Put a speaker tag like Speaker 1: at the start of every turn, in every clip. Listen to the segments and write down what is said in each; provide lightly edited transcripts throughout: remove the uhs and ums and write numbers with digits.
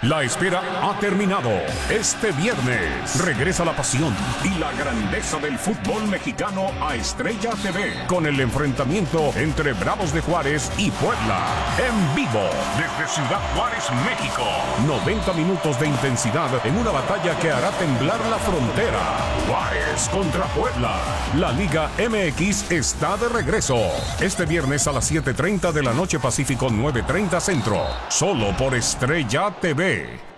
Speaker 1: La espera ha terminado. Este viernes regresa la pasión y la grandeza del fútbol mexicano a Estrella TV con el enfrentamiento entre Bravos de Juárez y Puebla. En vivo desde Ciudad Juárez, México. 90 minutos de intensidad en una batalla que hará temblar la frontera. Juárez contra Puebla. La Liga MX está de regreso. Este viernes a las 7:30 de la noche Pacífico, 9:30 Centro. Solo por Estrella TV.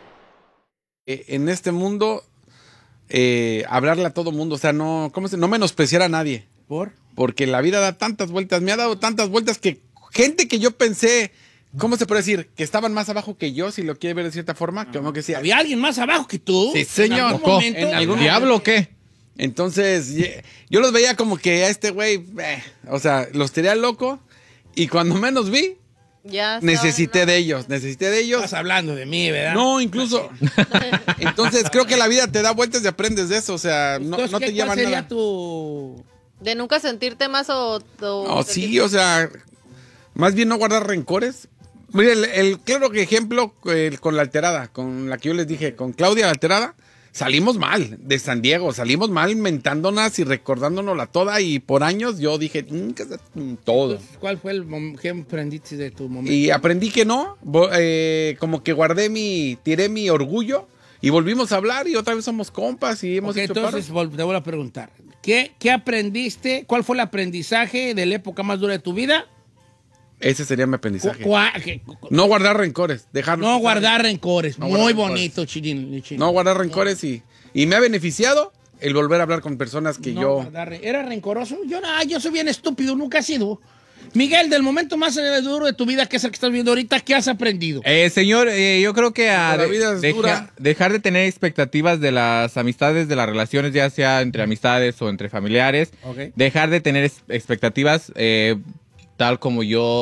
Speaker 2: En este mundo, hablarle a todo mundo, o sea, no menospreciar a nadie. Porque la vida da tantas vueltas, me ha dado tantas vueltas que gente que yo pensé, ¿cómo se puede decir? Que estaban más abajo que yo, si lo quiere ver de cierta forma. Como que sí,
Speaker 3: ¿había alguien más abajo que tú?
Speaker 2: Sí, señor.
Speaker 3: ¿En
Speaker 2: algún
Speaker 4: diablo o qué?
Speaker 2: Entonces, yo los veía como que a este güey, o sea, los tiré al loco y cuando menos vi, necesité de ellos.
Speaker 3: Estás hablando de mí, ¿verdad?
Speaker 2: No, incluso. Entonces, creo que la vida te da vueltas y aprendes de eso. O sea, no te lleva
Speaker 3: ¿cuál sería
Speaker 2: nada.
Speaker 5: De nunca sentirte más o
Speaker 2: sí, o sea, más bien no guardar rencores. Mire, el claro ejemplo con la alterada, con la que yo les dije, con Claudia la alterada. Salimos mal de San Diego, salimos mal mentándonos y recordándonosla toda y por años yo dije, todo.
Speaker 3: ¿Cuál fue qué aprendiste de tu momento?
Speaker 2: Y aprendí que no, como que tiré mi orgullo y volvimos a hablar y otra vez somos compas y hemos hecho
Speaker 3: entonces te vuelvo a preguntar, ¿qué aprendiste? ¿Cuál fue el aprendizaje de la época más dura de tu vida?
Speaker 2: Ese sería mi aprendizaje. No guardar rencores, dejarlo.
Speaker 3: No guardar rencores. Muy bonito, Chilín.
Speaker 2: No guardar rencores y me ha beneficiado el volver a hablar con personas que yo...
Speaker 3: ¿Era rencoroso? Yo soy bien estúpido, nunca he sido. Miguel, del momento más duro de tu vida, que es el que estás viendo ahorita, ¿qué has aprendido?
Speaker 4: Señor, yo creo que
Speaker 2: la vida es dura.
Speaker 4: Dejar de tener expectativas de las amistades, de las relaciones, ya sea entre amistades o entre familiares.
Speaker 3: Okay.
Speaker 4: Dejar de tener expectativas... tal como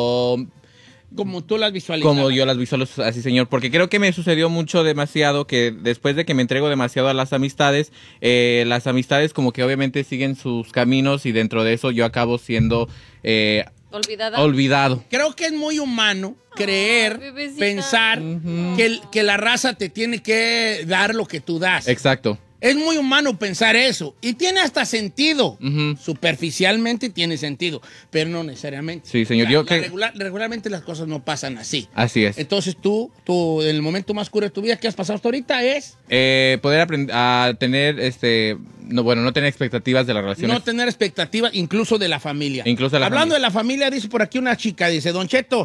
Speaker 3: tú las visualizas.
Speaker 4: Como yo las visualizo así, señor. Porque creo que me sucedió demasiado, que después de que me entrego demasiado a las amistades como que obviamente siguen sus caminos y dentro de eso yo acabo siendo olvidado.
Speaker 3: Creo que es muy humano creer, pensar que la raza te tiene que dar lo que tú das.
Speaker 4: Exacto.
Speaker 3: Es muy humano pensar eso. Y tiene hasta sentido. Superficialmente tiene sentido. Pero no necesariamente.
Speaker 4: Sí, señor.
Speaker 3: Regularmente las cosas no pasan así.
Speaker 4: Así es.
Speaker 3: Entonces tú, en el momento más oscuro de tu vida que has pasado hasta ahorita es...
Speaker 4: poder aprender a tener, no tener expectativas de las relaciones.
Speaker 3: No tener expectativas, incluso de la familia. Hablando de la familia, dice por aquí una chica, dice, Don Cheto,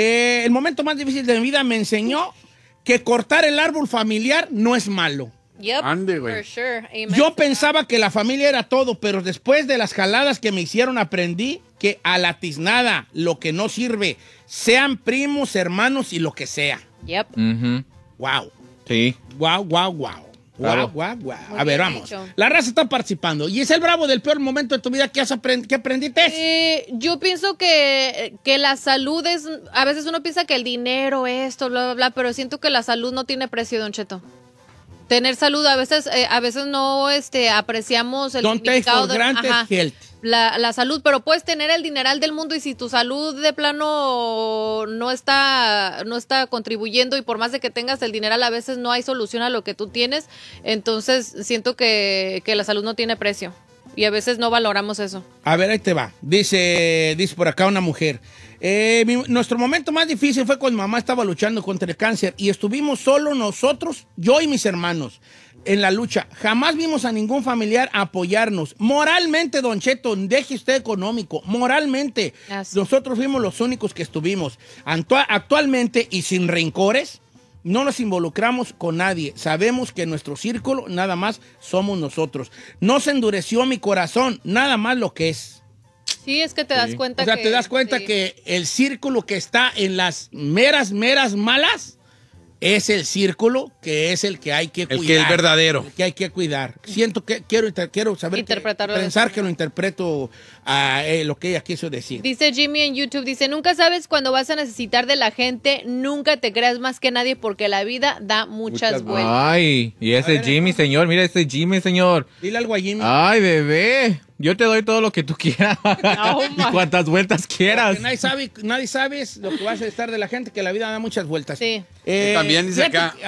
Speaker 3: el momento más difícil de mi vida me enseñó que cortar el árbol familiar no es malo.
Speaker 5: Yep,
Speaker 2: ande, güey.
Speaker 5: for sure. Amen.
Speaker 3: Yo pensaba que la familia era todo, pero después de las jaladas que me hicieron aprendí que a la tiznada, lo que no sirve, sean primos, hermanos y lo que sea.
Speaker 5: Yep.
Speaker 3: Wow.
Speaker 4: Sí.
Speaker 3: Wow.
Speaker 4: Claro.
Speaker 3: Wow. A ver, vamos.
Speaker 5: Dicho.
Speaker 3: La raza está participando. ¿Y es el bravo del peor momento de tu vida que aprendiste?
Speaker 5: Yo pienso que la salud es... A veces uno piensa que el dinero, esto, bla, bla, bla, pero siento que la salud no tiene precio, Don Cheto. Tener salud, a veces no apreciamos el
Speaker 3: Don't take
Speaker 5: significado
Speaker 3: for granted health.
Speaker 5: La salud, pero puedes tener el dineral del mundo y si tu salud de plano no está contribuyendo y por más de que tengas el dineral, a veces no hay solución a lo que tú tienes, entonces siento que la salud no tiene precio y a veces no valoramos eso.
Speaker 3: A ver, ahí te va. Dice por acá una mujer. Nuestro momento más difícil fue cuando mamá estaba luchando contra el cáncer y estuvimos solo nosotros, yo y mis hermanos, en la lucha. Jamás vimos a ningún familiar apoyarnos. Moralmente, Don Cheto, deje usted económico. Moralmente, nosotros fuimos los únicos que estuvimos. Actualmente, y sin rencores, no nos involucramos con nadie. Sabemos que nuestro círculo nada más somos nosotros. No se endureció mi corazón, nada más lo que es.
Speaker 5: Sí, es que te das cuenta
Speaker 3: te das cuenta que el círculo que está en las meras malas es el círculo que es el que hay que cuidar.
Speaker 2: El que es verdadero.
Speaker 3: El que hay que cuidar. Siento que quiero saber pensar que lo interpreto a lo que ella quiso decir.
Speaker 5: Dice Jimmy en YouTube, dice, nunca sabes cuándo vas a necesitar de la gente, nunca te creas más que nadie porque la vida da muchas vueltas.
Speaker 4: Ay, y ese Jimmy, señor, mira ese Jimmy, señor.
Speaker 3: Dile algo a Jimmy.
Speaker 4: Ay, bebé. Yo te doy todo lo que tú quieras. Y cuantas vueltas quieras.
Speaker 3: Nadie sabe lo que vas a estar de la gente, que la vida da muchas vueltas.
Speaker 5: Sí.
Speaker 2: También dice acá.